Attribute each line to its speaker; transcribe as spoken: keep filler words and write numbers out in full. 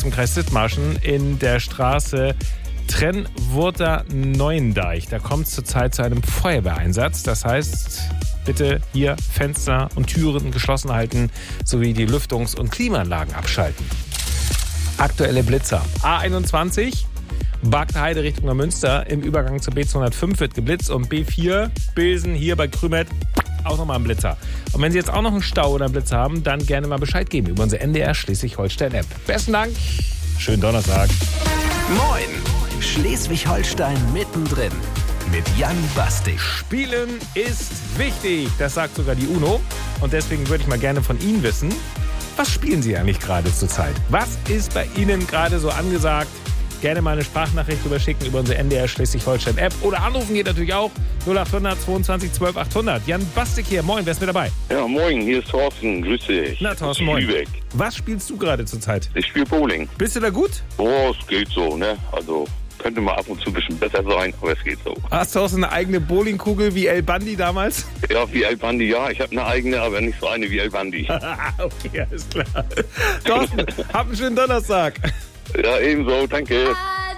Speaker 1: im Kreis Dithmarschen in der Straße Trennwurter Neuendeich. Da kommt es zurzeit zu einem Feuerwehreinsatz. Das heißt, bitte hier Fenster und Türen geschlossen halten, sowie die Lüftungs- und Klimaanlagen abschalten. Aktuelle Blitzer. A einundzwanzig, Bagdheide Richtung Neumünster. Im Übergang zur B zweihundertfünf wird geblitzt. Und B vier, Bilsen hier bei Krümet, auch nochmal ein Blitzer. Und wenn Sie jetzt auch noch einen Stau oder einen Blitzer haben, dann gerne mal Bescheid geben über unsere N D R Schleswig-Holstein-App. Besten Dank. Schönen Donnerstag.
Speaker 2: Moin. Schleswig-Holstein mittendrin mit Jan Bastik.
Speaker 1: Spielen ist wichtig, das sagt sogar die UNO. Und deswegen würde ich mal gerne von Ihnen wissen, was spielen Sie eigentlich gerade zurzeit? Was ist bei Ihnen gerade so angesagt? Gerne mal eine Sprachnachricht überschicken über unsere N D R Schleswig-Holstein-App. Oder anrufen geht natürlich auch. null acht hundert zweiundzwanzig zwölf achthundert. Jan Bastik hier. Moin, wer ist mit dabei?
Speaker 3: Ja, moin, hier ist Thorsten. Grüß dich.
Speaker 1: Na, Thorsten, moin.
Speaker 3: Lübeck.
Speaker 1: Was spielst du gerade zurzeit?
Speaker 3: Ich spiele Bowling.
Speaker 1: Bist du da gut?
Speaker 3: Oh, es geht so, ne? Also, könnte mal ab und zu ein bisschen besser sein, aber es geht so.
Speaker 1: Hast du auch so eine eigene Bowlingkugel wie El Bandi damals?
Speaker 3: Ja, wie El Bandi, ja. Ich habe eine eigene, aber nicht so eine wie El Bandi.
Speaker 1: Okay, alles klar. Thorsten, hab einen schönen Donnerstag.
Speaker 3: Ja, ebenso. Danke.